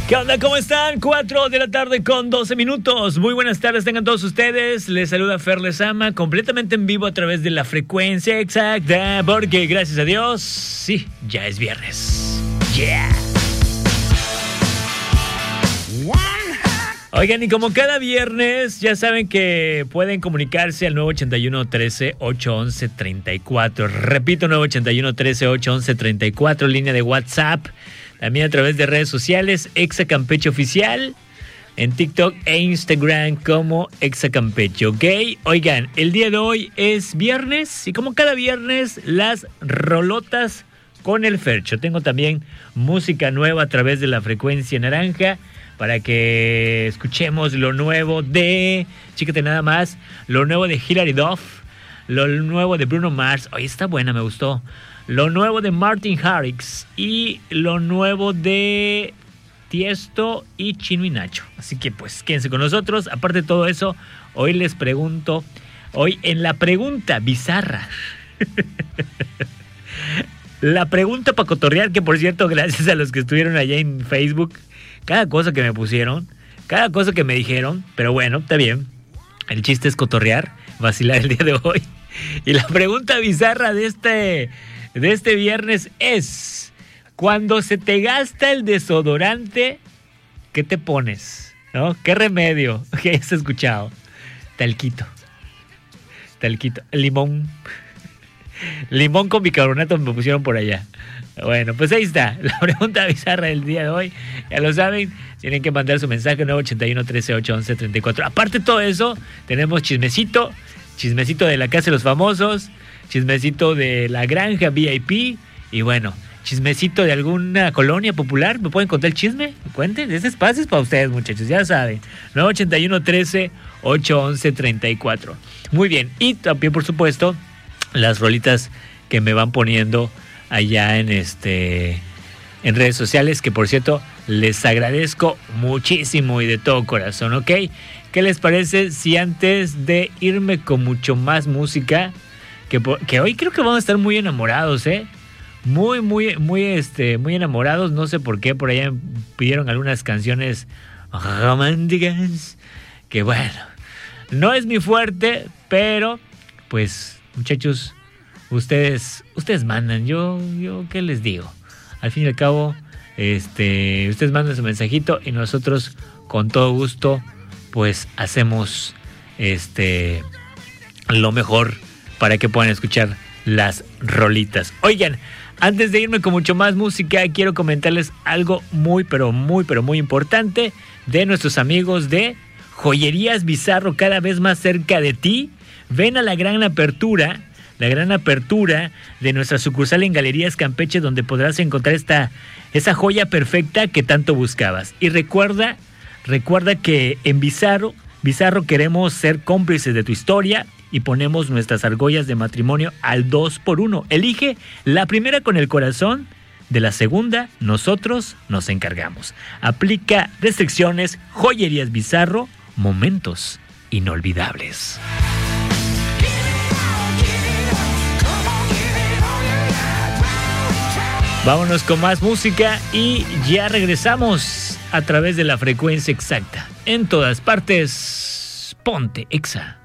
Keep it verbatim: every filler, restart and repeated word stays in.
¿Qué onda? ¿Cómo están? cuatro de la tarde con doce minutos. Muy buenas tardes tengan todos ustedes. Les saluda Fer Lezama, completamente en vivo a través de la frecuencia exacta, porque gracias a Dios, sí, ya es viernes. Yeah. Oigan, y como cada viernes, ya saben que pueden comunicarse al nueve ochenta y uno, trece, ocho once, treinta y cuatro. Repito, nueve ochenta y uno, trece, ocho once, treinta y cuatro, línea de WhatsApp. También a través de redes sociales, Exa Campeche Oficial, en TikTok e Instagram como Exa Campeche, ¿ok? Oigan, el día de hoy es viernes y como cada viernes, las rolotas con el Fercho. Tengo también música nueva a través de la frecuencia naranja para que escuchemos lo nuevo de, chícate nada más, lo nuevo de Hilary Duff, lo nuevo de Bruno Mars. Oye, está buena, me gustó. Lo nuevo de Martin Garrix y lo nuevo de Tiesto y Chino y Nacho. Así que pues quédense con nosotros. Aparte de todo eso, hoy les pregunto, hoy en la pregunta bizarra, la pregunta para cotorrear, que por cierto, gracias a los que estuvieron allá en Facebook, cada cosa que me pusieron, cada cosa que me dijeron, pero bueno, está bien. El chiste es cotorrear, vacilar el día de hoy. Y la pregunta bizarra de este... de este viernes es: cuando se te gasta el desodorante, ¿qué te pones? ¿No? ¿Qué remedio que has escuchado? Talquito. Talquito. Limón. Limón con bicarbonato me pusieron por allá. Bueno, pues ahí está. La pregunta bizarra del día de hoy. Ya lo saben. Tienen que mandar su mensaje nueve ochenta y uno, trece, ocho once, treinta y cuatro. Aparte de todo eso, tenemos chismecito. Chismecito de la Casa de los Famosos. Chismecito de la Granja V I P. Y bueno, chismecito de alguna colonia popular. ¿Me pueden contar el chisme? Cuenten, ese espacio es para ustedes, muchachos, ya saben. nueve ochenta y uno, trece, ocho once, treinta y cuatro. Muy bien, y también por supuesto las rolitas que me van poniendo allá en este en redes sociales, que por cierto les agradezco muchísimo y de todo corazón, ¿ok? ¿Qué les parece si antes de irme con mucho más música, Que, que hoy creo que vamos a estar muy enamorados, ¿eh? Muy, muy, muy, este, muy enamorados. No sé por qué, por allá pidieron algunas canciones románticas. Que bueno, no es mi fuerte, pero, pues, muchachos, ustedes, ustedes mandan. Yo, yo, ¿qué les digo? Al fin y al cabo, este, ustedes mandan su mensajito y nosotros, con todo gusto, pues, hacemos, este, lo mejor para que puedan escuchar las rolitas. Oigan, antes de irme con mucho más música, quiero comentarles algo muy, pero muy, pero muy importante de nuestros amigos de Joyerías Bizarro, cada vez más cerca de ti. Ven a la gran apertura, la gran apertura de nuestra sucursal en Galerías Campeche, donde podrás encontrar esta, esa joya perfecta que tanto buscabas. Y recuerda, recuerda que en Bizarro, Bizarro queremos ser cómplices de tu historia y ponemos nuestras argollas de matrimonio al dos por uno. Elige la primera con el corazón, de la segunda nosotros nos encargamos. Aplica restricciones. Joyerías Bizarro, momentos inolvidables. Vámonos con más música y ya regresamos a través de la frecuencia exacta. En todas partes, ponte Exa.